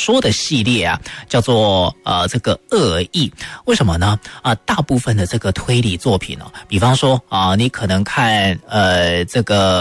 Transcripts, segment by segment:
说的系列啊，叫做这个恶意。为什么呢？大部分的这个推理作品哦，比方说你可能看这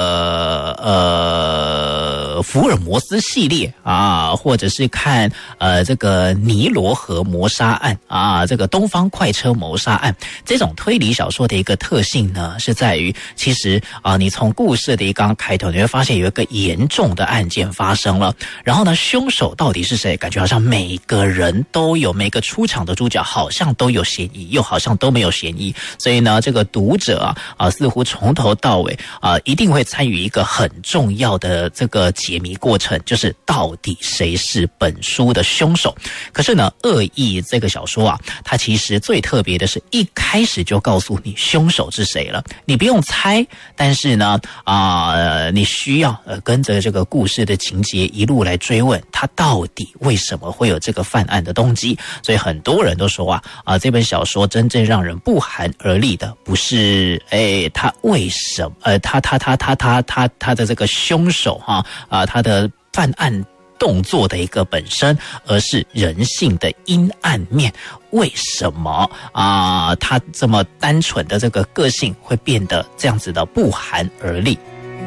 个福尔摩斯系列啊，或者是看这个尼罗河谋杀案啊，这个东方快车谋杀案，这种推理小说的一个特性呢，是在于其实你从故事的一刚开头，你会发现有一个严重的案件发生了，然后呢，凶手到底是谁？感觉好像每个人都有，每个出场的主角好像都有嫌疑，又好像都没有嫌疑，所以呢，这个读者似乎从头到尾一定会参与一个很重要的这个解谜过程，就是到底谁是本书的凶手。可是呢，恶意这个小说它其实最特别的是一开始就告诉你凶手是谁了，你不用猜，但是呢你需要跟着这个故事的情节一路来追问他到底为什么会有这个犯案的动机。所以很多人都说这本小说真正让人不寒而栗的不是他为什么他的这个凶手他的犯案动作的一个本身，而是人性的阴暗面。为什么他这么单纯的这个个性会变得这样子的不寒而栗？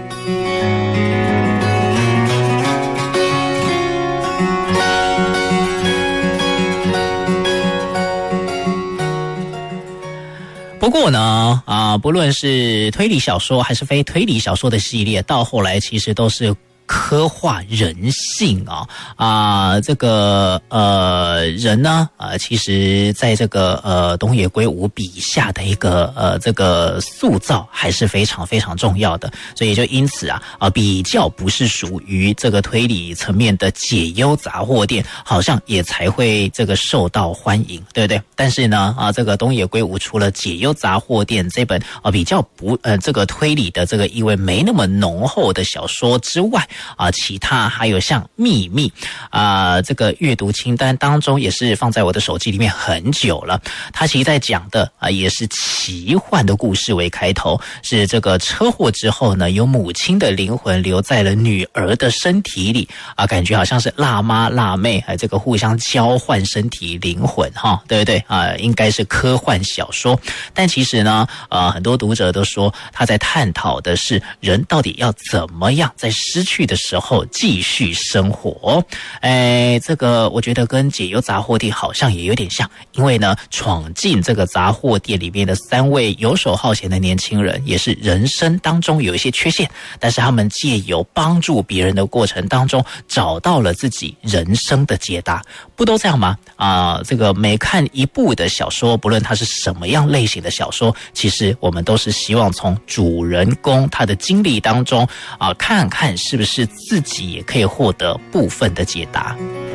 不过呢不论是推理小说还是非推理小说的系列，到后来其实都是刻画人性这个人呢其实在这个东野圭吾笔下的一个这个塑造还是非常非常重要的，所以就因此比较不是属于这个推理层面的解忧杂货店，好像也才会这个受到欢迎，对不对？但是呢这个东野圭吾除了解忧杂货店这本比较不这个推理的这个意味没那么浓厚的小说之外其他还有像秘密这个阅读清单当中也是放在我的手机里面很久了。他其实在讲的也是奇幻的故事为开头，是这个车祸之后呢，有母亲的灵魂留在了女儿的身体里感觉好像是辣妈辣妹这个互相交换身体灵魂对不对应该是科幻小说。但其实呢很多读者都说他在探讨的是人到底要怎么样在失去的时候继续生活。这个我觉得跟解忧杂货店好像也有点像，因为呢闯进这个杂货店里面的3位游手好闲的年轻人也是人生当中有一些缺陷，但是他们借由帮助别人的过程当中找到了自己人生的解答。不都这样吗？这个每看一部的小说，不论它是什么样类型的小说，其实我们都是希望从主人公他的经历当中看看是不是自己也可以获得部分的解答。